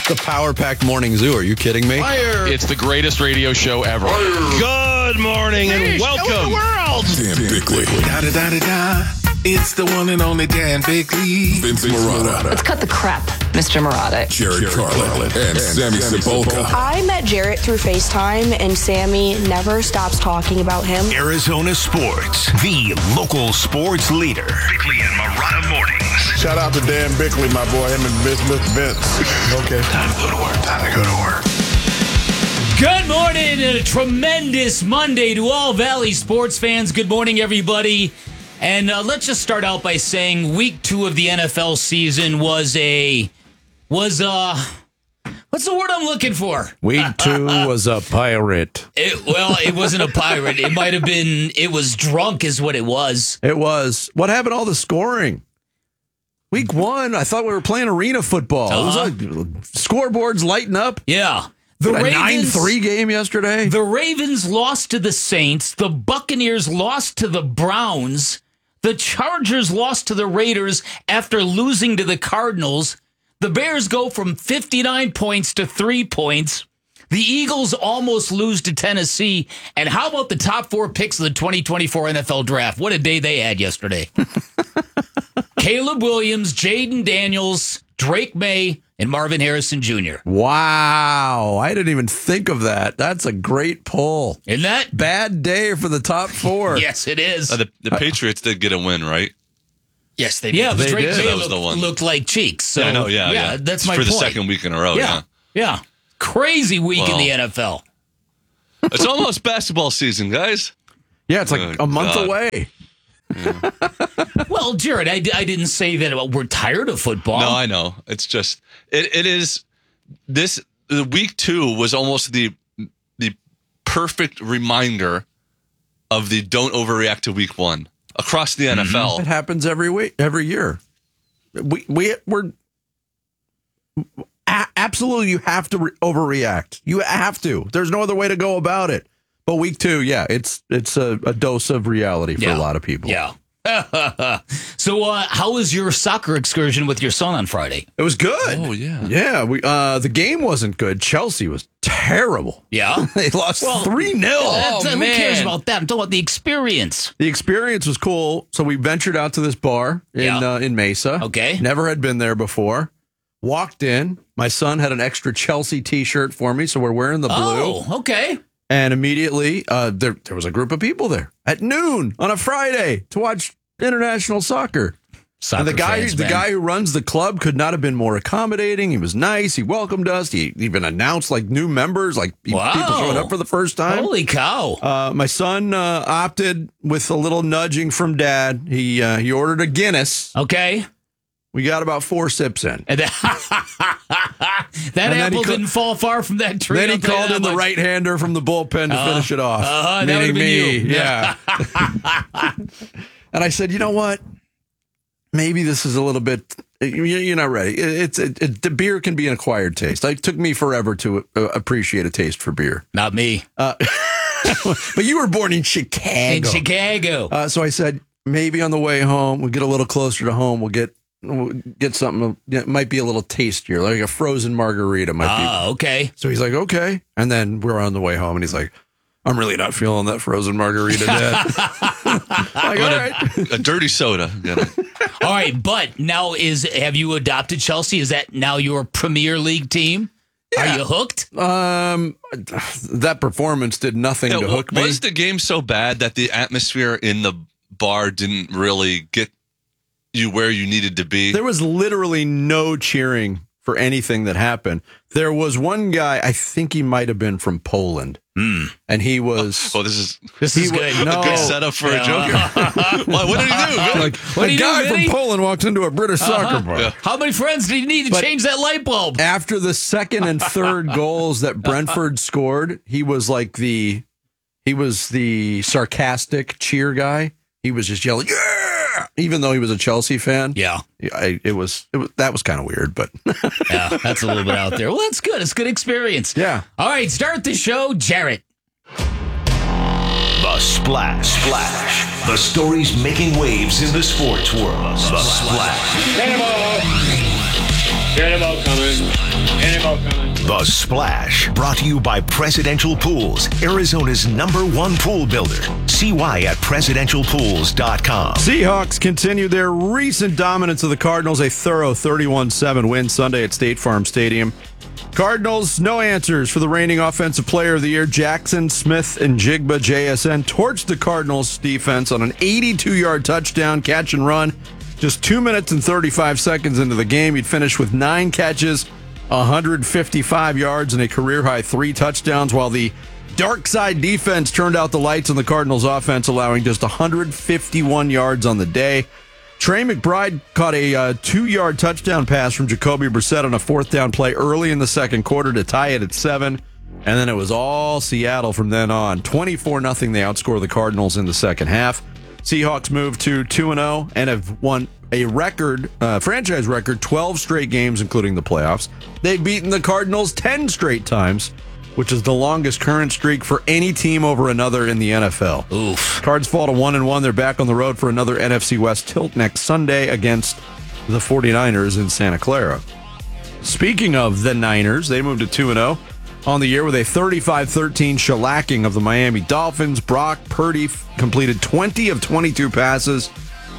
The Power Pack Morning Zoo. Are you kidding me? Fire. It's the greatest radio show ever. Good morning and welcome. Dan Bickley. Da-da-da-da-da. It's the one and only Dan Bickley. Vince Marotta. Let's cut the crap, Mr. Marotta. Jared Carlin. And Sammy Sepulka. I met Jarrett through FaceTime, and Sammy never stops talking about him. Arizona Sports, the local sports leader. Bickley and Marotta Mornings. Shout out to Dan Bickley, my boy, him and Mr. Vince. Okay. Time to go to work. Time to go to work. Good morning and a tremendous Monday to all Valley sports fans. Good morning, everybody. And let's just start out by saying week 2 of the NFL season was what's the word I'm looking for? Week 2 was a pirate. It wasn't a pirate. It might have been, it was drunk is what it was. It was. What happened to all the scoring? Week 1, I thought we were playing arena football. It was like scoreboards lighting up. Yeah. The 9-3 game yesterday. The Ravens lost to the Saints. The Buccaneers lost to the Browns. The Chargers lost to the Raiders after losing to the Cardinals. The Bears go from 59 points to 3 points. The Eagles almost lose to Tennessee. And how about the top 4 picks of the 2024 NFL Draft? What a day they had yesterday. Caleb Williams, Jaden Daniels, Drake May, and Marvin Harrison Jr. Wow. I didn't even think of that. That's a great pull. Isn't that? Bad day for the top 4. Yes, it is. The Patriots did get a win, right? Yes, they did. Yeah, but Drake May that was the one. Looked like cheeks. So, I know, yeah. That's my for point. For the second week in a row, yeah. Crazy week in the NFL. It's almost basketball season, guys. Yeah, it's like a month away. Yeah. Well, Jared, I didn't say that we're tired of football. No, I know. It's just it is this. The week 2 was almost the perfect reminder of the don't overreact to week 1 across the NFL. It happens every week, every year. We're absolutely, you have to overreact. You have to. There's no other way to go about it. But week 2, yeah, it's a dose of reality for a lot of people. Yeah. So, how was your soccer excursion with your son on Friday? It was good. Oh, yeah. Yeah, the game wasn't good. Chelsea was terrible. Yeah? They lost 3-0. Who cares about that? I'm talking about the experience. The experience was cool. So we ventured out to this bar in Mesa. Okay. Never had been there before. Walked in. My son had an extra Chelsea T-shirt for me, so we're wearing the blue. Oh, okay. And immediately, there was a group of people there at noon on a Friday to watch international soccer. And the guy who runs the club could not have been more accommodating. He was nice. He welcomed us. He even announced like new members, like people showing up for the first time. Holy cow! My son opted with a little nudging from Dad. He ordered a Guinness. Okay. We got about 4 sips in. And that apple didn't fall far from that tree. Then he called in the right-hander from the bullpen to finish it off. That would have been me. you. Yeah. And I said, you know what? Maybe this is a little bit. You're not ready. The beer can be an acquired taste. It took me forever to appreciate a taste for beer. Not me. But you were born in Chicago. So I said, maybe on the way home, we'll get a little closer to home. We'll get something that might be a little tastier, like a frozen margarita might be. Okay. So he's like, okay. And then we're on the way home, and he's like, I'm really not feeling that frozen margarita, Dad. Like, all right. A dirty soda. All right, but now have you adopted Chelsea? Is that now your Premier League team? Yeah. Are you hooked? That performance did nothing to hook me. Was the game so bad that the atmosphere in the bar didn't really get you where you needed to be? There was literally no cheering for anything that happened. There was one guy, I think he might have been from Poland. And he was... Oh, this is good. A good setup for a joke. What did he do? Like, a guy from Poland walked into a British soccer bar. Yeah. How many friends did he need to change that light bulb? After the second and third goals that Brentford scored, he was the sarcastic cheer guy. He was just yelling, yeah! Even though he was a Chelsea fan. Yeah. That was kind of weird, but. Yeah, that's a little bit out there. Well, that's good. It's a good experience. Yeah. All right, start the show, Jarrett. The Splash. The stories making waves in the sports world. The Splash. Cannonball coming. Cannonball coming. The Splash, brought to you by Presidential Pools, Arizona's #1 pool builder. See why at presidentialpools.com. Seahawks continue their recent dominance of the Cardinals, a thorough 31-7 win Sunday at State Farm Stadium. Cardinals, no answers for the reigning Offensive Player of the Year. Jackson Smith and Jigba JSN torched the Cardinals defense on an 82-yard touchdown catch and run. Just 2 minutes and 35 seconds into the game, he'd finished with 9 catches, 155 yards, and a career-high 3 touchdowns, while the dark side defense turned out the lights on the Cardinals offense, allowing just 151 yards on the day. Trey McBride caught a 2-yard touchdown pass from Jacoby Brissett on a 4th down play early in the second quarter to tie it at 7. And then it was all Seattle from then on. 24-0, they outscore the Cardinals in the second half. Seahawks move to 2-0 and have won a record, franchise record, 12 straight games, including the playoffs. They've beaten the Cardinals 10 straight times, which is the longest current streak for any team over another in the NFL. Oof. Cards fall to 1-1. They're back on the road for another NFC West tilt next Sunday against the 49ers in Santa Clara. Speaking of the Niners, they moved to 2-0 on the year with a 35-13 shellacking of the Miami Dolphins. Brock Purdy completed 20 of 22 passes,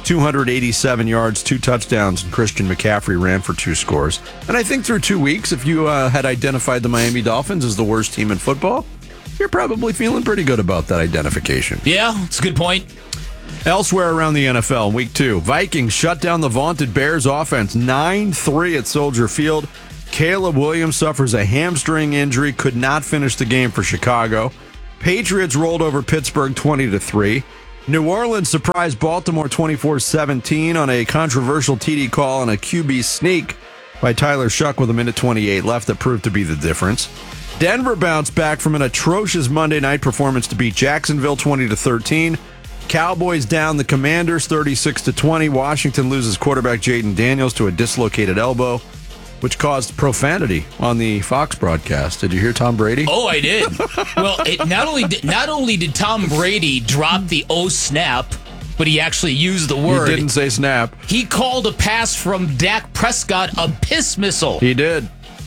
287 yards, 2 touchdowns, and Christian McCaffrey ran for 2 scores. And I think through 2 weeks, if you had identified the Miami Dolphins as the worst team in football, you're probably feeling pretty good about that identification. Yeah, it's a good point. Elsewhere around the NFL, Week 2, Vikings shut down the vaunted Bears offense 9-3 at Soldier Field. Caleb Williams suffers a hamstring injury, could not finish the game for Chicago. Patriots rolled over Pittsburgh 20-3. New Orleans surprised Baltimore 24-17 on a controversial TD call and a QB sneak by Tyler Shuck with 1:28 left that proved to be the difference. Denver bounced back from an atrocious Monday night performance to beat Jacksonville 20-13. Cowboys down the Commanders 36-20. Washington loses quarterback Jaden Daniels to a dislocated elbow, which caused profanity on the Fox broadcast. Did you hear Tom Brady? Oh, I did. Well, not only did Tom Brady drop the snap, but he actually used the word. He didn't say snap. He called a pass from Dak Prescott a piss missile. He did.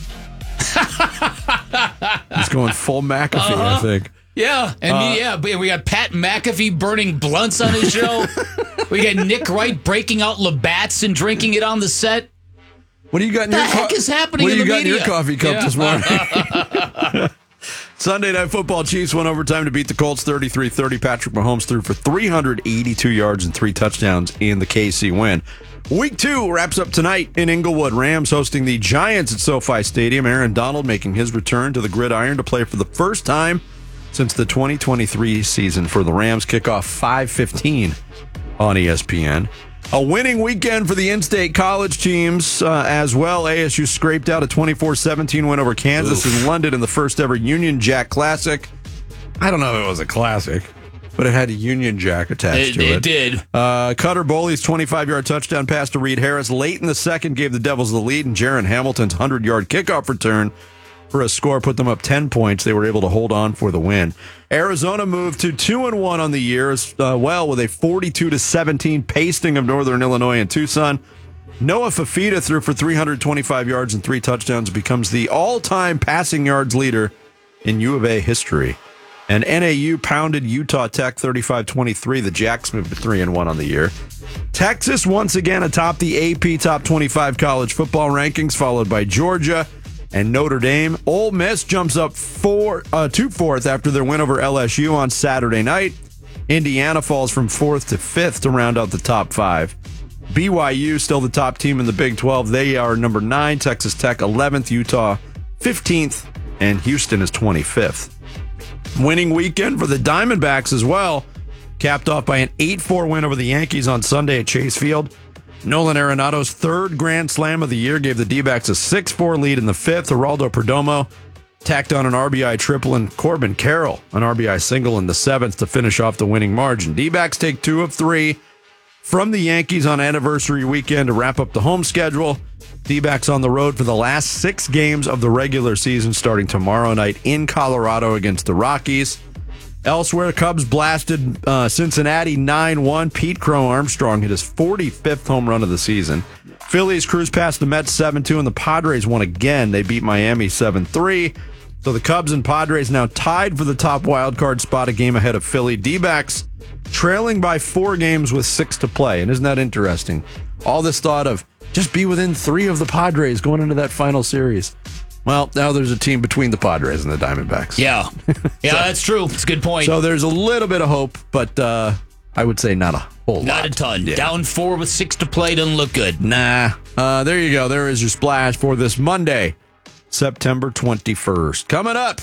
He's going full McAfee, I think. Yeah, and we got Pat McAfee burning blunts on his show. We got Nick Wright breaking out Labatt's and drinking it on the set. What do you got in your heck is happening What in do you the got media? in your coffee cup this morning? Sunday Night Football, Chiefs went overtime to beat the Colts 33-30. Patrick Mahomes threw for 382 yards and 3 touchdowns in the KC win. Week 2 wraps up tonight in Inglewood. Rams hosting the Giants at SoFi Stadium. Aaron Donald making his return to the gridiron to play for the first time since the 2023 season for the Rams. Kickoff 5:15 on ESPN. A winning weekend for the in-state college teams as well. ASU scraped out a 24-17 win over Kansas in London in the first ever Union Jack Classic. I don't know if it was a classic, but it had a Union Jack attached to it. It did. Cutter Boley's 25-yard touchdown pass to Reed Harris late in the second gave the Devils the lead, and Jaron Hamilton's 100-yard kickoff return for a score put them up 10 points. They were able to hold on for the win. Arizona moved to 2-1 on the year as well with a 42-17 pasting of Northern Illinois and Tucson. Noah Fafita threw for 325 yards and 3 touchdowns, becomes the all-time passing yards leader in U of A history. And NAU pounded Utah Tech 35-23. The Jacks moved to 3-1 on the year. Texas once again atop the AP Top 25 college football rankings, followed by Georgia and Notre Dame. Ole Miss jumps up to 4th after their win over LSU on Saturday night. Indiana falls from 4th to 5th to round out the top 5. BYU still the top team in the Big 12. They are number 9. Texas Tech 11th. Utah 15th. And Houston is 25th. Winning weekend for the Diamondbacks as well. Capped off by an 8-4 win over the Yankees on Sunday at Chase Field. Nolan Arenado's 3rd Grand Slam of the year gave the D-backs a 6-4 lead in the 5th. Geraldo Perdomo tacked on an RBI triple, and Corbin Carroll an RBI single in the 7th to finish off the winning margin. D-backs take 2 of 3 from the Yankees on anniversary weekend to wrap up the home schedule. D-backs on the road for the last 6 games of the regular season starting tomorrow night in Colorado against the Rockies. Elsewhere, Cubs blasted Cincinnati 9-1. Pete Crow Armstrong hit his 45th home run of the season. Phillies cruised past the Mets 7-2, and the Padres won again. They beat Miami 7-3. So the Cubs and Padres now tied for the top wild card spot, a game ahead of Philly. D-backs trailing by 4 games with 6 to play. And isn't that interesting? All this thought of just be within 3 of the Padres going into that final series. Well, now there's a team between the Padres and the Diamondbacks. Yeah. Yeah, that's true. It's a good point. So there's a little bit of hope, but I would say not a whole lot. Not a ton. Yeah. Down 4 with 6 to play doesn't look good. Nah. There you go. There is your splash for this Monday, September 21st. Coming up,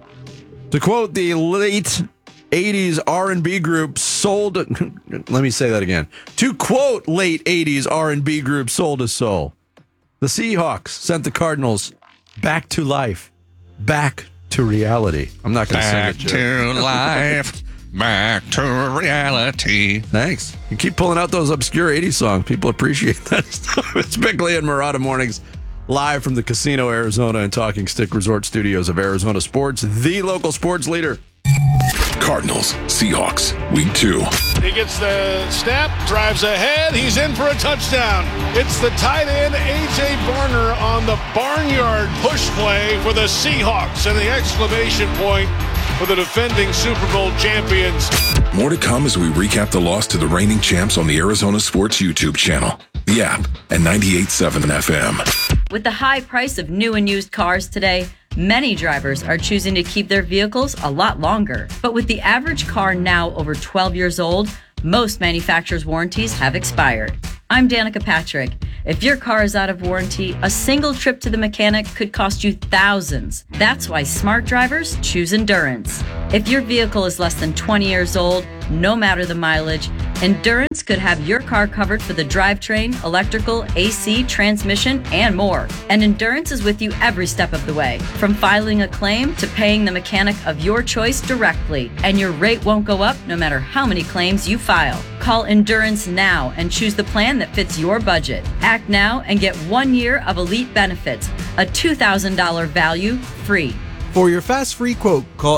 to quote the late 80s R&B group Soul to... Let me say that again. To quote late 80s R&B group Soul to Soul, the Seahawks sent the Cardinals back to life, back to reality. I'm not going to sing it. Back to life, back to reality. Thanks. You keep pulling out those obscure 80s songs. People appreciate that stuff. It's Bickley and Murata Mornings, live from the Casino Arizona and Talking Stick Resort Studios of Arizona Sports, the local sports leader. Cardinals, Seahawks, Week 2. He gets the snap, drives ahead. He's in for a touchdown. It's the tight end, A.J. Barner, on the barnyard push play for the Seahawks, and the exclamation point for the defending Super Bowl champions. More to come as we recap the loss to the reigning champs on the Arizona Sports YouTube channel, the app, and 98.7 FM. With the high price of new and used cars today, many drivers are choosing to keep their vehicles a lot longer. But with the average car now over 12 years old, most manufacturers' warranties have expired. I'm Danica Patrick. If your car is out of warranty, a single trip to the mechanic could cost you thousands. That's why smart drivers choose Endurance. If your vehicle is less than 20 years old, no matter the mileage, Endurance could have your car covered for the drivetrain, electrical, AC, transmission, and more. And Endurance is with you every step of the way, from filing a claim to paying the mechanic of your choice directly. And your rate won't go up no matter how many claims you file. Call Endurance now and choose the plan that fits your budget. Act now and get 1 year of elite benefits, a $2,000 value free. For your fast free quote, call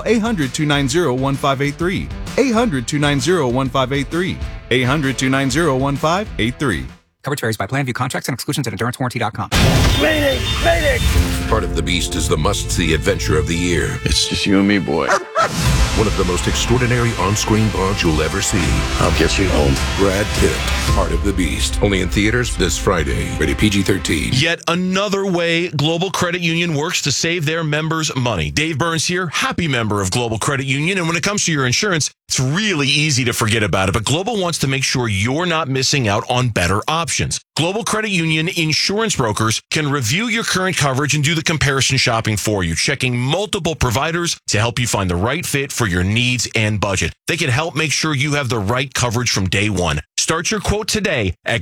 800-290-1583. 800-290-1583. 800-290-1583. Coverage varies by plan. View contracts and exclusions at EnduranceWarranty.com. Mayday! Mayday! Part of the Beast is the must-see adventure of the year. It's just you and me, boy. One of the most extraordinary on-screen bonds you'll ever see. I'll get you home. Brad Pitt, Part of the Beast. Only in theaters this Friday. Rated PG-13. Yet another way Global Credit Union works to save their members money. Dave Burns here, happy member of Global Credit Union. And when it comes to your insurance, it's really easy to forget about it. But Global wants to make sure you're not missing out on better options. Global Credit Union insurance brokers can review your current coverage and do the comparison shopping for you, checking multiple providers to help you find the right fit for your needs and budget. They can help make sure you have the right coverage from day one. Start your quote today at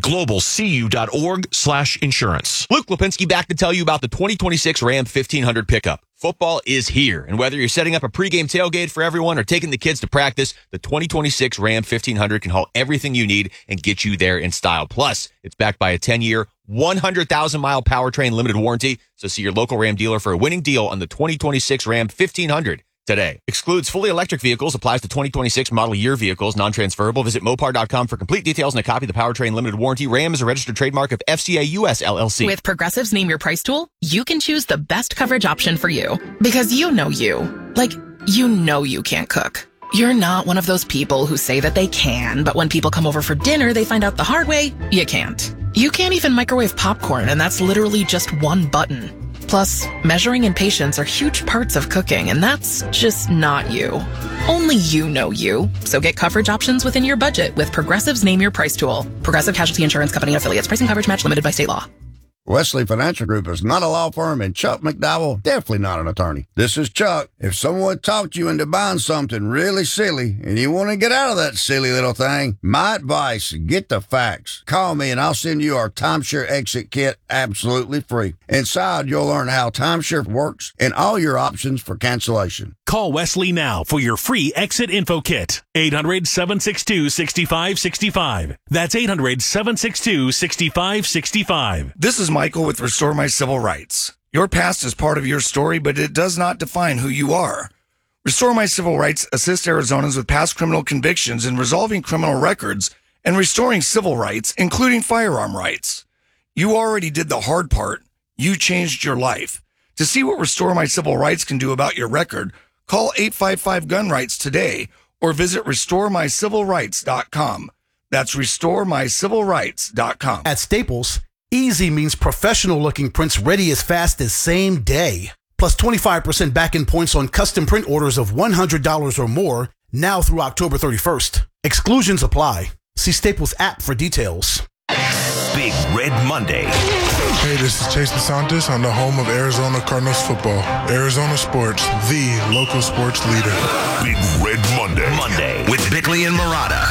globalcu.org/insurance. Luke Lipinski back to tell you about the 2026 Ram 1500 pickup. Football is here, and whether you're setting up a pregame tailgate for everyone or taking the kids to practice, the 2026 Ram 1500 can haul everything you need and get you there in style. Plus, it's backed by a 10-year, 100,000-mile powertrain limited warranty, so see your local Ram dealer for a winning deal on the 2026 Ram 1500 today. Excludes fully electric vehicles, applies to 2026 model year vehicles, non-transferable. Visit Mopar.com for complete details and a copy of the powertrain limited warranty. Ram is a registered trademark of FCA US LLC. With Progressive's Name Your Price tool, you can choose the best coverage option for you. Because you know you. Like, you know you can't cook. You're not one of those people who say that they can, but when people come over for dinner, they find out the hard way, you can't. You can't even microwave popcorn, and that's literally just one button. Plus, measuring and patience are huge parts of cooking, and that's just not you. Only you know you. So get coverage options within your budget with Progressive's Name Your Price tool. Progressive Casualty Insurance Company and affiliates. Pricing coverage match limited by state law. Wesley Financial Group is not a law firm, and Chuck McDowell definitely not an attorney. This is Chuck. If someone talked you into buying something really silly and you want to get out of that silly little thing, my advice, get the facts. Call me and I'll send you our timeshare exit kit absolutely free. Inside, you'll learn how timeshare works and all your options for cancellation. Call Wesley now for your free exit info kit. 800-762-6565. That's 800-762-6565. This is Michael with Restore My Civil Rights. Your past is part of your story, but it does not define who you are. Restore My Civil Rights assists Arizonans with past criminal convictions in resolving criminal records and restoring civil rights, including firearm rights. You already did the hard part. You changed your life. To see what Restore My Civil Rights can do about your record, call 855-GUN-RIGHTS today or visit RestoreMyCivilRights.com. That's RestoreMyCivilRights.com. At Staples, easy means professional-looking prints ready as fast as same day. Plus 25% back-end points on custom print orders of $100 or more now through October 31st. Exclusions apply. See Staples app for details. Big Red Monday. Hey, this is Chase DeSantis. I'm the home of Arizona Cardinals football. Arizona Sports, the local sports leader. Big Red Monday with Bickley and Murata.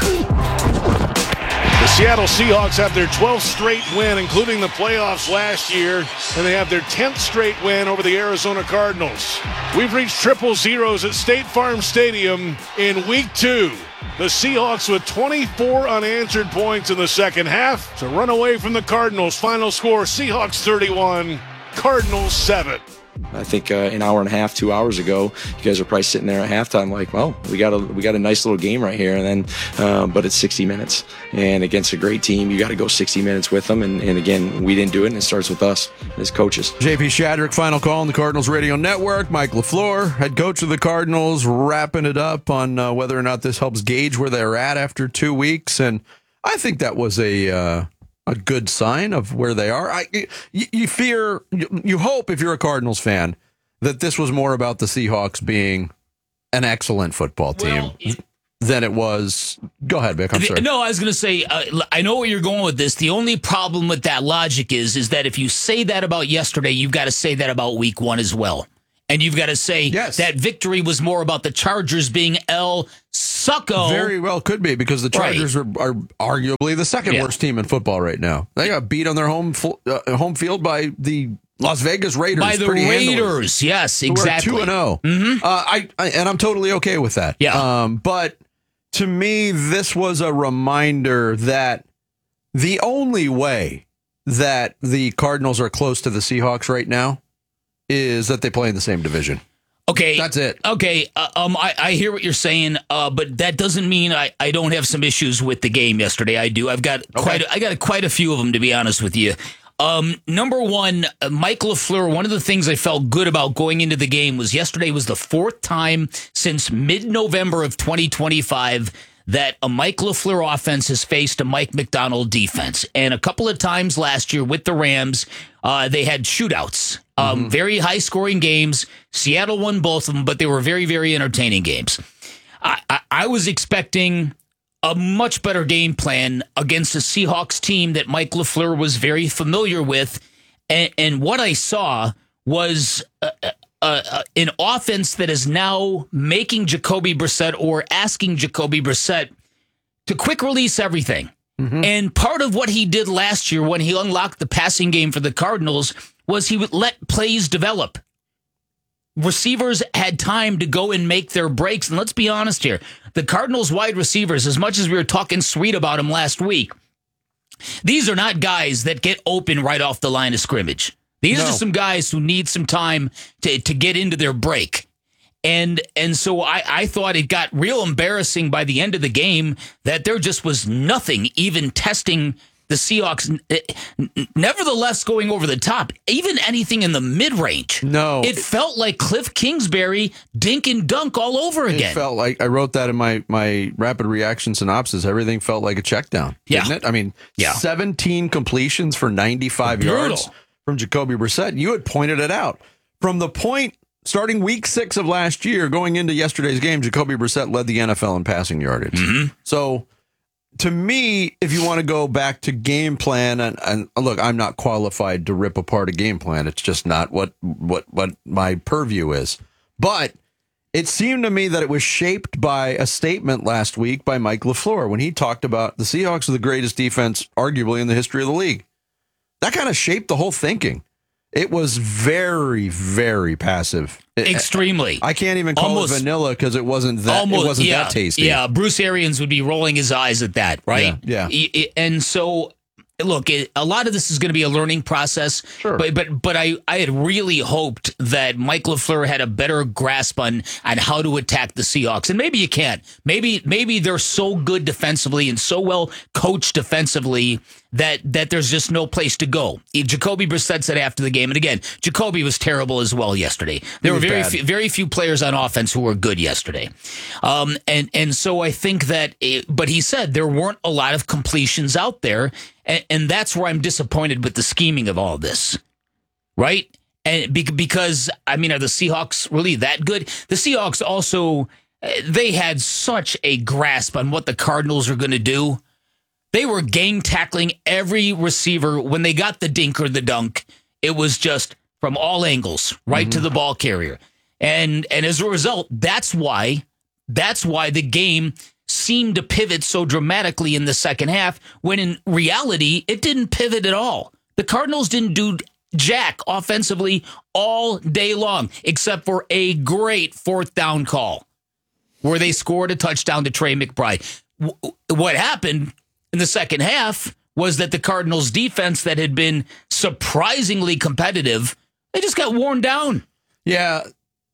The Seattle Seahawks have their 12th straight win, including the playoffs last year, and they have their 10th straight win over the Arizona Cardinals. We've reached triple zeros at State Farm Stadium in Week 2. The Seahawks with 24 unanswered points in the second half to run away from the Cardinals. Final score, Seahawks 31, Cardinals 7. I think an hour and a half, 2 hours ago, you guys are probably sitting there at halftime like, well, we got a nice little game right here, and then, but it's 60 minutes, and against a great team, you got to go 60 minutes with them, and again, we didn't do it, and it starts with us as coaches. JP Shadrick, final call on the Cardinals Radio Network. Mike LaFleur, head coach of the Cardinals, wrapping it up on whether or not this helps gauge where they're at after 2 weeks, and I think that was a good sign of where they are. You hope, if you're a Cardinals fan, that this was more about the Seahawks being an excellent football team than it was. Go ahead, Vic. I'm sorry. No, I was going to say, I know where you're going with this. The only problem with that logic is that if you say that about yesterday, you've got to say that about week 1 as well. And you've got to say that victory was more about the Chargers being El Succo. Very well could be, because the Chargers are arguably the second worst team in football right now. They got beat on their home field by the Las Vegas Raiders. By the Raiders, yes, exactly. 2-0. Mm-hmm. And I'm totally okay with that. Yeah. But to me, this was a reminder that the only way that the Cardinals are close to the Seahawks right now is that they play in the same division. Okay. That's it. Okay. I hear what you're saying, but that doesn't mean I don't have some issues with the game yesterday. I do. I've got quite a few of them, to be honest with you. Number one, Mike LaFleur, one of the things I felt good about going into the game was yesterday was the 4th time since mid-November of 2025 that a Mike LaFleur offense has faced a Mike McDonald defense. And a couple of times last year with the Rams, they had shootouts. Very high-scoring games. Seattle won both of them, but they were very, very entertaining games. I was expecting a much better game plan against a Seahawks team that Mike LaFleur was very familiar with. And what I saw was an offense that is now making Jacoby Brissett or asking Jacoby Brissett to quick release everything. Mm-hmm. And part of what he did last year when he unlocked the passing game for the Cardinals was he would let plays develop. Receivers had time to go and make their breaks. And let's be honest here. The Cardinals wide receivers, as much as we were talking sweet about them last week, these are not guys that get open right off the line of scrimmage. These are some guys who need some time to get into their break. And so I thought it got real embarrassing by the end of the game that there just was nothing even testing the Seahawks, nevertheless going over the top, even anything in the mid-range. No. It felt like Cliff Kingsbury dink and dunk all over again. It felt like, I wrote that in my rapid reaction synopsis, everything felt like a check down, didn't it? I mean, 17 completions for 95 yards from Jacoby Brissett. You had pointed it out. From the point, starting week 6 of last year, going into yesterday's game, Jacoby Brissett led the NFL in passing yardage. Mm-hmm. So, to me, if you want to go back to game plan, and look, I'm not qualified to rip apart a game plan. It's just not what my purview is. But it seemed to me that it was shaped by a statement last week by Mike LaFleur when he talked about the Seahawks are the greatest defense, arguably, in the history of the league. That kind of shaped the whole thinking. It was very, very passive. Extremely. I can't even call it vanilla because it wasn't that. It wasn't that tasty. Yeah, Bruce Arians would be rolling his eyes at that, right? Yeah. And so look, a lot of this is going to be a learning process. Sure. But I had really hoped that Mike LaFleur had a better grasp on how to attack the Seahawks. And maybe you can't. Maybe they're so good defensively and so well coached defensively that there's just no place to go. Jacoby Brissett said after the game, and again, Jacoby was terrible as well yesterday. There were very few players on offense who were good yesterday. And so I think that, but he said there weren't a lot of completions out there, and that's where I'm disappointed with the scheming of all this, right? And because, I mean, are the Seahawks really that good? The Seahawks also, they had such a grasp on what the Cardinals are going to do. They were gang tackling every receiver. When they got the dink or the dunk, it was just from all angles, right to the ball carrier. And as a result, that's why the game seemed to pivot so dramatically in the second half, when in reality, it didn't pivot at all. The Cardinals didn't do jack offensively all day long, except for a great fourth down call where they scored a touchdown to Trey McBride. What happened in the second half was that the Cardinals defense that had been surprisingly competitive, they just got worn down. Yeah.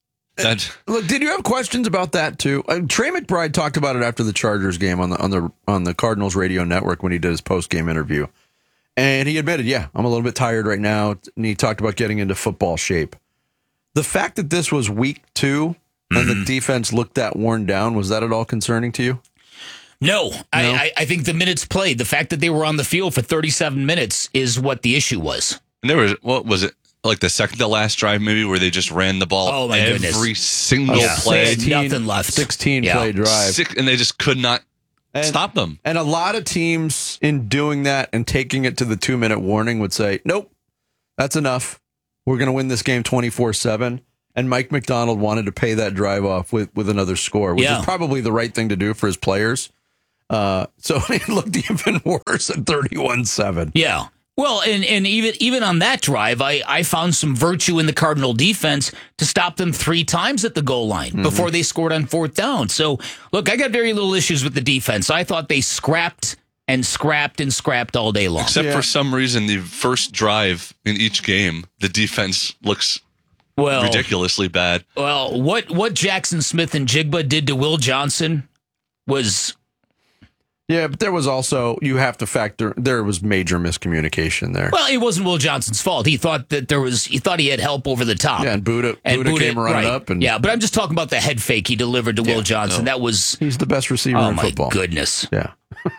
Look, did you have questions about that too? Trey McBride talked about it after the Chargers game on the Cardinals radio network when he did his post-game interview. And he admitted, yeah, I'm a little bit tired right now. And he talked about getting into football shape. The fact that this was week 2 and the defense looked that worn down, was that at all concerning to you? No. I think the minutes played, the fact that they were on the field for 37 minutes is what the issue was. And there was, what was it, like the second to last drive maybe, where they just ran the ball every single play? 16, nothing left. 16 play drive. And they just could not stop them. And a lot of teams in doing that and taking it to the 2-minute warning would say, nope, that's enough. We're going to win this game 24-7. And Mike McDonald wanted to pay that drive off with another score, which is probably the right thing to do for his players. So it looked even worse at 31-7. Yeah. Well, and even on that drive, I found some virtue in the Cardinal defense to stop them 3 times at the goal line before they scored on fourth down. So, look, I got very little issues with the defense. I thought they scrapped all day long. Except for some reason, the first drive in each game, the defense looks ridiculously bad. Well, what Jackson Smith and Jigba did to Will Johnson was... Yeah, but there was also, you have to factor, there was major miscommunication there. Well, it wasn't Will Johnson's fault. He thought he had help over the top. Yeah, and Buddha came running up. And yeah, but I'm just talking about the head fake he delivered to Will Johnson. That was... He's the best receiver in football. Oh, my goodness. Yeah.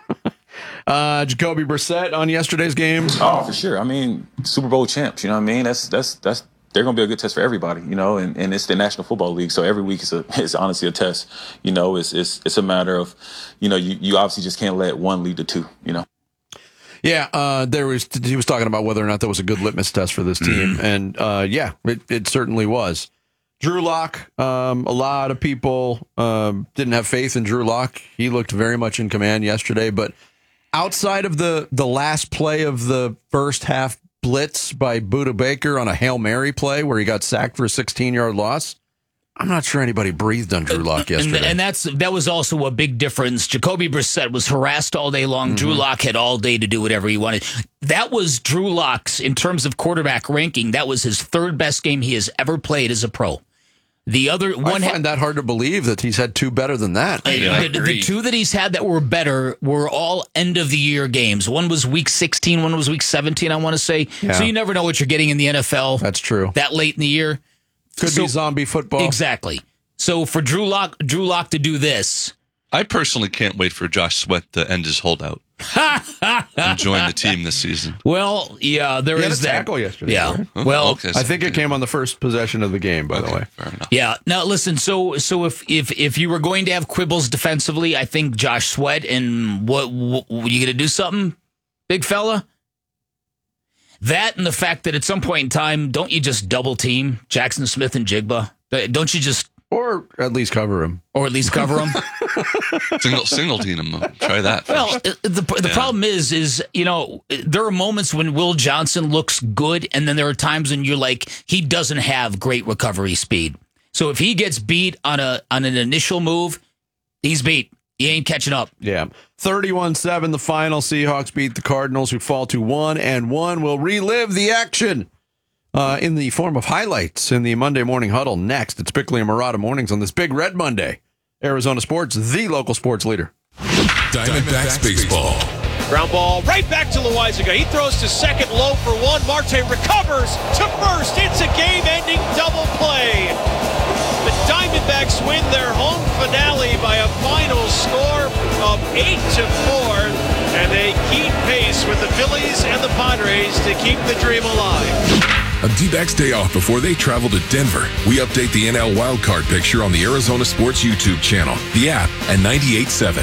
Jacoby Brissett on yesterday's game. Oh, for sure. I mean, Super Bowl champs, you know what I mean? That's they're going to be a good test for everybody, you know, and it's the National Football League. So every week is honestly a test, you know, it's a matter of, you know, you obviously just can't let one lead to 2, you know? Yeah. He was talking about whether or not that was a good litmus test for this team. And it certainly was. Drew Lock, a lot of people didn't have faith in Drew Lock. He looked very much in command yesterday, but outside of the last play of the first half blitz by Budda Baker on a Hail Mary play where he got sacked for a 16-yard loss, I'm not sure anybody breathed on Drew Lock yesterday. And that was also a big difference. Jacoby Brissett was harassed all day long. Drew Lock had all day to do whatever he wanted. That was Drew Lock's, in terms of quarterback ranking, that was his 3rd best game he has ever played as a pro. The other one, I find that hard to believe that he's had 2 better than that. The 2 that he's had that were better were all end of the year games. One was week 16, one was week 17, I want to say. Yeah. So you never know what you're getting in the NFL. That's true. That late in the year. Could be zombie football. Exactly. So for Drew Lock to do this. I personally can't wait for Josh Sweat to end his holdout and join the team this season. Well, yeah, there is that. Tackle yesterday. Yeah. Right? Well, okay, I think it came on the first possession of the game, by the way. Fair enough. Yeah. Now listen. So if you were going to have quibbles defensively, I think Josh Sweat, and what you going to do something, big fella? That and the fact that at some point in time, don't you just double team Jackson Smith and Jigba? Don't you just... Or at least cover him. Single team him. Try that first. Well, the problem is, you know, there are moments when Will Johnson looks good, and then there are times when you're like, he doesn't have great recovery speed. So if he gets beat on an initial move, he's beat. You ain't catching up. Yeah. 31-7, the final. Seahawks beat the Cardinals, who fall to 1-1. We'll relive the action in the form of highlights in the Monday Morning Huddle next. It's Bickley and Murata Mornings on this Big Red Monday. Arizona Sports, the local sports leader. Diamondbacks baseball. Ground ball right back to Loizaga. He throws to second, low for one. Marte recovers to first. It's a game-ending double play. The Diamondbacks win their home finale by a final score of 8-4, and they keep pace with the Phillies and the Padres to keep the dream alive. A D-backs day off before they travel to Denver. We update the NL wildcard picture on the Arizona Sports YouTube channel, the app, and 98.7.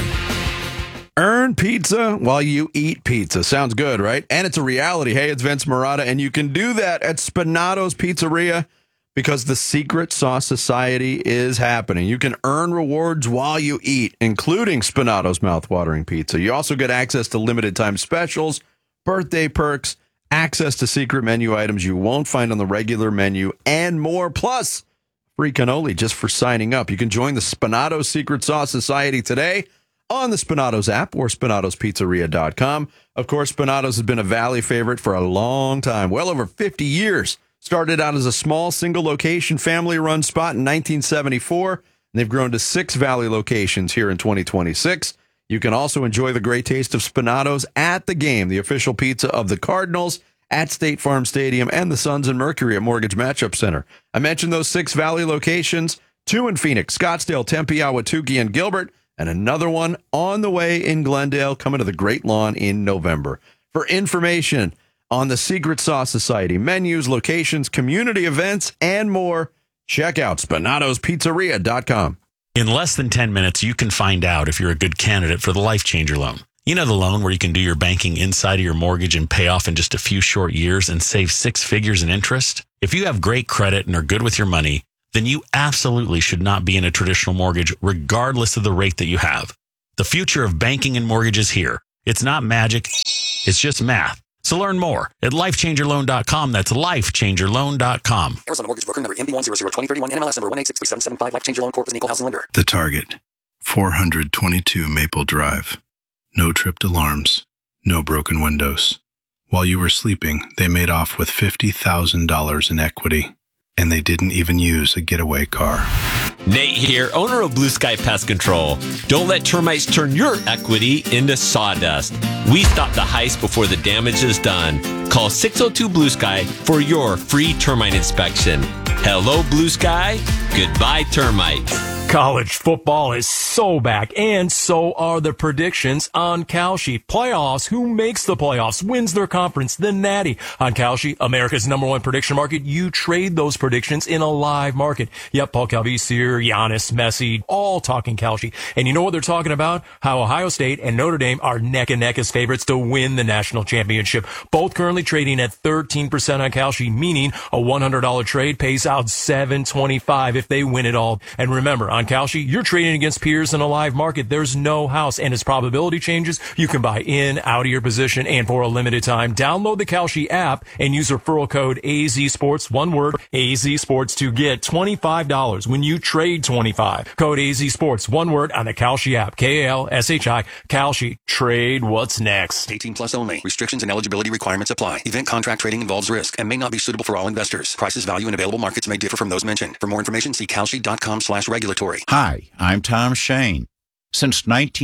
Earn pizza while you eat pizza. Sounds good, right? And it's a reality. Hey, it's Vince Murata, and you can do that at Spinato's Pizzeria because the Secret Sauce Society is happening. You can earn rewards while you eat, including Spinato's mouthwatering pizza. You also get access to limited time specials, birthday perks, access to secret menu items you won't find on the regular menu, and more. Plus, free cannoli just for signing up. You can join the Spinatos Secret Sauce Society today on the Spinatos app or SpinatosPizzeria.com. Of course, Spinatos has been a Valley favorite for a long time, well over 50 years. Started out as a small single-location family-run spot in 1974, and they've grown to 6 Valley locations here in 2026. You can also enjoy the great taste of Spinatos at the game, the official pizza of the Cardinals, at State Farm Stadium, and the Suns and Mercury at Mortgage Matchup Center. I mentioned those 6 Valley locations, 2 in Phoenix, Scottsdale, Tempe, Ahwatukee, and Gilbert, and another one on the way in Glendale, coming to the Great Lawn in November. For information on the Secret Sauce Society, menus, locations, community events, and more, check out SpinatosPizzeria.com. In less than 10 minutes, you can find out if you're a good candidate for the Life Changer loan. You know, the loan where you can do your banking inside of your mortgage and pay off in just a few short years and save 6 figures in interest? If you have great credit and are good with your money, then you absolutely should not be in a traditional mortgage, regardless of the rate that you have. The future of banking and mortgage is here. It's not magic. It's just math. So learn more at lifechangerloan.com. That's lifechangerloan.com. Arizona Mortgage Broker number MB1002031, NMLS number 1863775, Life Changer Loan Corp is an equal housing lender. The Target, 422 Maple Drive. No tripped alarms, no broken windows. While you were sleeping, they made off with $50,000 in equity, and they didn't even use a getaway car. Nate here, owner of Blue Sky Pest Control. Don't let termites turn your equity into sawdust. We stop the heist before the damage is done. Call 602 Blue Sky for your free termite inspection. Hello, Blue Sky. Goodbye, termites. College football is so back, and so are the predictions on Kalshi. Playoffs, who makes the playoffs, wins their conference, the Natty. On Kalshi, America's #1 prediction market, you trade those predictions in a live market. Yep, Paul Calvisier, Giannis, Messi, all talking Kalshi. And you know what they're talking about? How Ohio State and Notre Dame are neck and neck as favorites to win the national championship. Both currently trading at 13% on Kalshi, meaning a $100 trade pays out $725 if they win it all. And remember, on Kalshi, you're trading against peers in a live market. There's no house, and as probability changes, you can buy in, out of your position, and for a limited time, download the Kalshi app and use referral code AZSports, one word, AZSports, to get $25 when you trade 25. Code AZSports, one word, on the Kalshi app. Kalshi, Kalshi. Trade what's next. 18 plus only. Restrictions and eligibility requirements apply. Event contract trading involves risk and may not be suitable for all investors. Prices, value, and available markets may differ from those mentioned. For more information, see kalshi.com/regulatory. Hi, I'm Tom Shane. Since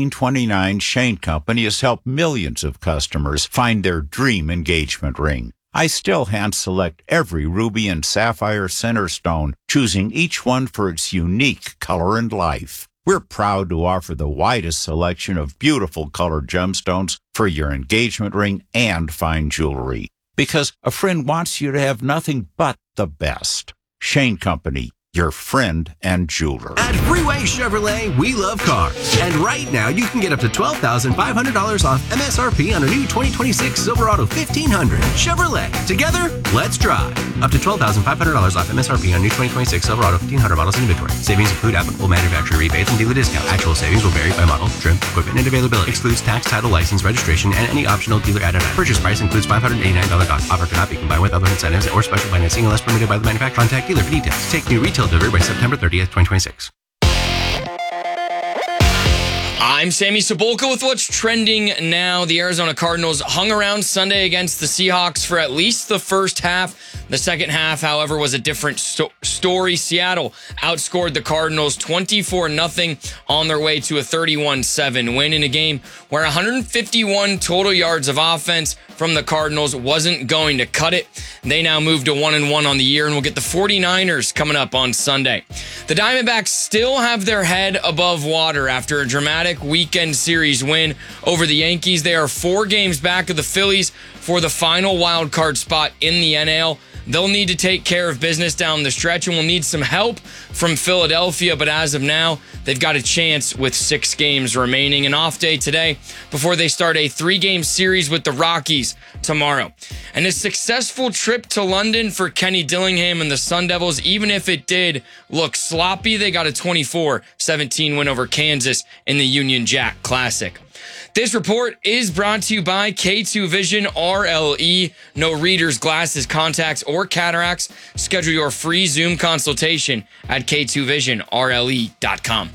1929, Shane Company has helped millions of customers find their dream engagement ring. I still hand-select every ruby and sapphire center stone, choosing each one for its unique color and life. We're proud to offer the widest selection of beautiful colored gemstones for your engagement ring and fine jewelry, because a friend wants you to have nothing but the best. Shane Company, your friend and jeweler. At Freeway Chevrolet, we love cars. And right now, you can get up to $12,500 off MSRP on a new 2026 Silverado 1500. Chevrolet. Together, let's drive. Up to $12,500 off MSRP on new 2026 Silverado 1500 models in inventory. Savings include applicable manufacturer rebates and dealer discount. Actual savings will vary by model, trim, equipment, and availability. Excludes tax, title, license, registration, and any optional dealer added item. Purchase price includes $589 cost. Offer cannot be combined with other incentives or special financing unless permitted by the manufacturer. Contact dealer for details. Take new retail delivery by September 30th, 2026. I'm Sammy Cebulka with what's trending now. The Arizona Cardinals hung around Sunday against the Seahawks for at least the first half. The second half, however, was a different story. Seattle outscored the Cardinals 24-0 on their way to a 31-7 win in a game where 151 total yards of offense from the Cardinals wasn't going to cut it. They now move to 1-1 on the year and will get the 49ers coming up on Sunday. The Diamondbacks still have their head above water after a dramatic weekend series win over the Yankees. They are 4 games back of the Phillies for the final wild card spot in the NL. They'll need to take care of business down the stretch and will need some help from Philadelphia. But as of now, they've got a chance with 6 games remaining. An off day today before they start a 3-game series with the Rockies tomorrow. And a successful trip to London for Kenny Dillingham and the Sun Devils, even if it did look sloppy. They got a 24-17 win over Kansas in the Union Jack Classic. This report is brought to you by K2 Vision RLE. No readers, glasses, contacts, or cataracts. Schedule your free Zoom consultation at K2VisionRLE.com.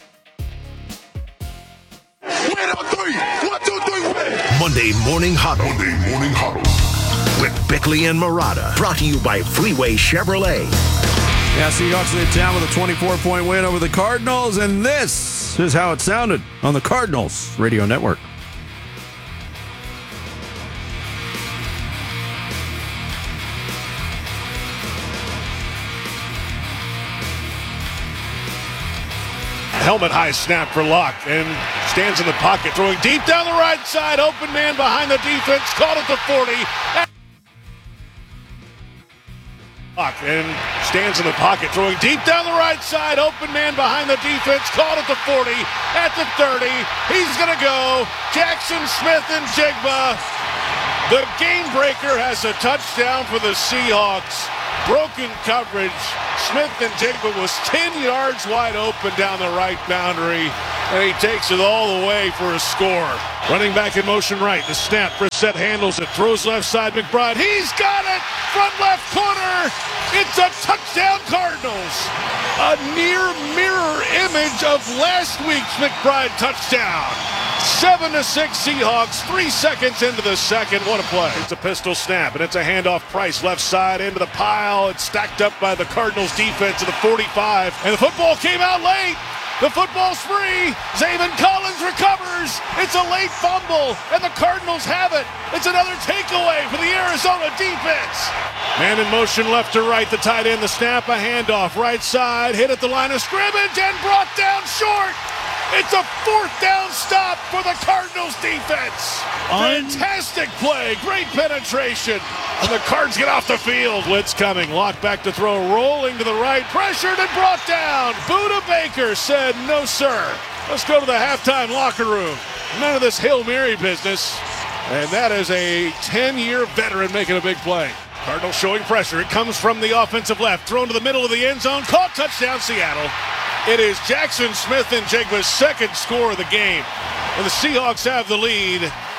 Monday Morning Huddle. With Bickley and Marotta. Brought to you by Freeway Chevrolet. Yeah, Seahawks in town with a 24-point win over the Cardinals, and this is how it sounded on the Cardinals Radio Network. Helmet high snap for Locke and stands in the pocket, throwing deep down the right side. Open man behind the defense, caught at the 40. Locke and stands in the pocket, throwing deep down the right side. Open man behind the defense, caught at the 40, at the 30. He's going to go. Jackson Smith-Njigba. The game breaker has a touchdown for the Seahawks. Broken coverage. Smith-Njigba was 10 yards wide open down the right boundary, and he takes it all the way for a score. Running back in motion right. The snap. Brissett handles it. Throws left side. McBride. He's got it. Front left corner. It's a touchdown, Cardinals. A near mirror image of last week's McBride touchdown. 7-6 Seahawks, 3 seconds into the second. What a play. It's a pistol snap, and it's a handoff. Price left side into the pile. It's stacked up by the Cardinals defense at the 45, and the football came out late. The football's free. Zaven Collins recovers. It's a late fumble, and the Cardinals have it. It's another takeaway for the Arizona defense. Man in motion left to right. The tight end, the snap, a handoff. Right side, hit at the line of scrimmage, and brought down short. It's a 4th down stop for the Cardinals defense. Fantastic play. Great penetration. And the Cards get off the field. Blitz coming. Locke back to throw. Rolling to the right. Pressured and brought down. Buda Baker said, no, sir. Let's go to the halftime locker room. None of this Hail Mary business. And that is a 10-year veteran making a big play. Cardinals showing pressure. It comes from the offensive left. Thrown to the middle of the end zone. Caught. Touchdown, Seattle. It is Jackson Smith-Njigba's second score of the game. And the Seahawks have the lead.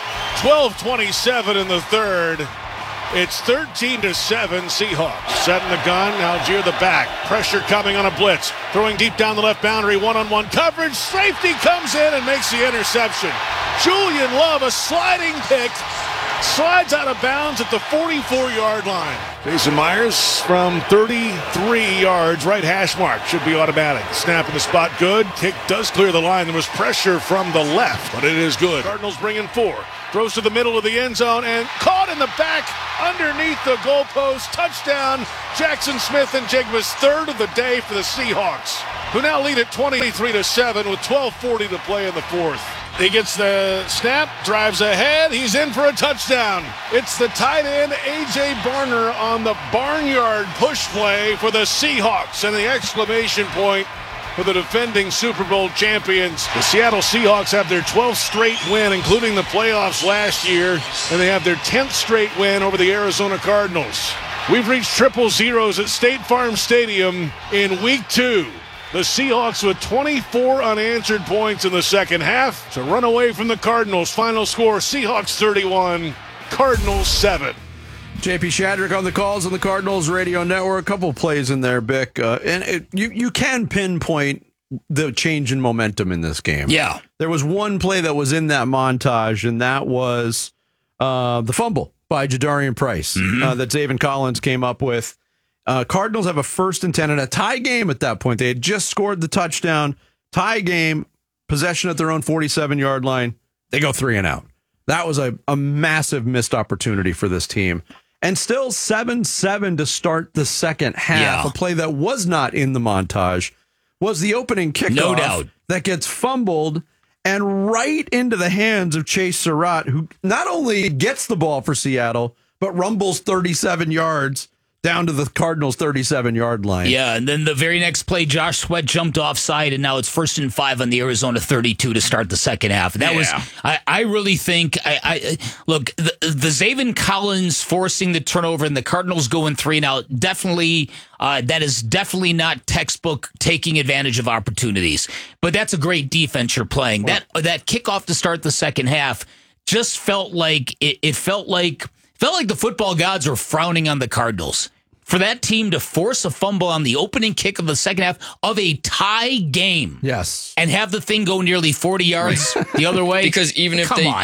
12:27 in the third. It's 13-7 Seahawks. Setting the gun. Algier the back. Pressure coming on a blitz. Throwing deep down the left boundary. One-on-one coverage. Safety comes in and makes the interception. Julian Love, a sliding pick. Slides out of bounds at the 44-yard line. Jason Myers from 33 yards, right hash mark. Should be automatic. Snap in the spot, good. Kick does clear the line. There was pressure from the left, but it is good. Cardinals bring in 4. Throws to the middle of the end zone and caught in the back underneath the goalpost. Touchdown, Jackson Smith-Njigba's 3rd of the day for the Seahawks, who now lead at 23-7 with 12:40 to play in the 4th. He gets the snap, drives ahead. He's in for a touchdown. It's the tight end, A.J. Barner, on the barnyard push play for the Seahawks. And the exclamation point for the defending Super Bowl champions. The Seattle Seahawks have their 12th straight win, including the playoffs last year. And they have their 10th straight win over the Arizona Cardinals. We've reached triple zeros at State Farm Stadium in week 2. The Seahawks with 24 unanswered points in the second half to run away from the Cardinals. Final score, Seahawks 31, Cardinals 7. JP Shadrick on the calls on the Cardinals Radio Network. A couple of plays in there, Bick. You can pinpoint the change in momentum in this game. Yeah. There was one play that was in that montage, and that was the fumble by Jadarian Price that Zaven Collins came up with. Cardinals have a 1st and 10 and a tie game at that point. They had just scored the touchdown. Tie game, possession at their own 47-yard line. They go 3 and out. That was a massive missed opportunity for this team. And still 7-7 to start the second half. Yeah. A play that was not in the montage was the opening kickoff. No doubt. That gets fumbled and right into the hands of Chase Surratt, who not only gets the ball for Seattle, but rumbles 37 yards down to the Cardinals' 37-yard line. Yeah, and then the very next play, Josh Sweat jumped offside, and now it's 1st and 5 on the Arizona 32 to start the second half. That was, I really think, look, the Zaven Collins forcing the turnover and the Cardinals going 3 and out, definitely, that is definitely not textbook taking advantage of opportunities. But that's a great defense you're playing. That kickoff to start the second half just felt like, it felt like the football gods were frowning on the Cardinals. For that team to force a fumble on the opening kick of the second half of a tie game. Yes. And have the thing go nearly 40 yards the other way. Because even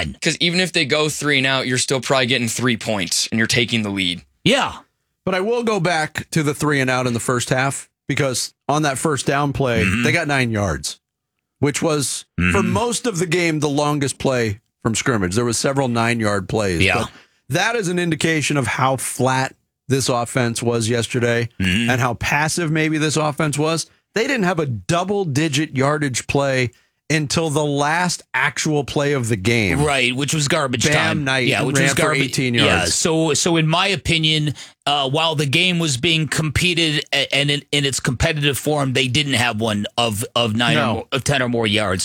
if they go 3 and out, you're still probably getting 3 points and you're taking the lead. Yeah. But I will go back to the 3 and out in the first half, because on that first down play, they got 9 yards, which was for most of the game the longest play from scrimmage. There was several 9-yard plays. Yeah. But that is an indication of how flat this offense was yesterday and how passive maybe this offense was. They didn't have a double-digit yardage play until the last actual play of the game. Right, which was garbage time. Knight which ran was for 18 yards. Yeah, so in my opinion, while the game was being competed and in its competitive form, they didn't have one of 10 or more yards.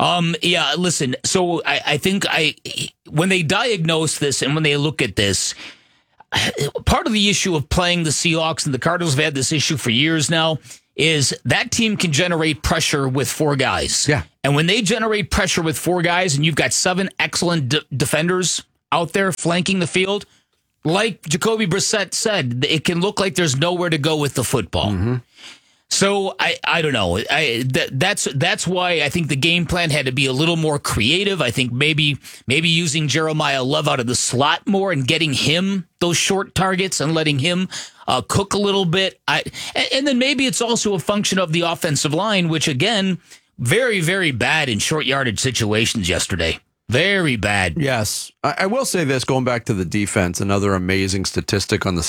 Listen, so I think when they diagnose this and when they look at this, part of the issue of playing the Seahawks, and the Cardinals have had this issue for years now, is that team can generate pressure with 4 guys. Yeah. And when they generate pressure with 4 guys and you've got 7 excellent defenders out there flanking the field, like Jacoby Brissett said, it can look like there's nowhere to go with the football. So I don't know. That's why I think the game plan had to be a little more creative. I think maybe using Jeremiah Love out of the slot more and getting him those short targets and letting him cook a little bit. And then maybe it's also a function of the offensive line, which again, very, very bad in short yardage situations yesterday. Very bad. Yes. I will say this, going back to the defense, another amazing statistic on the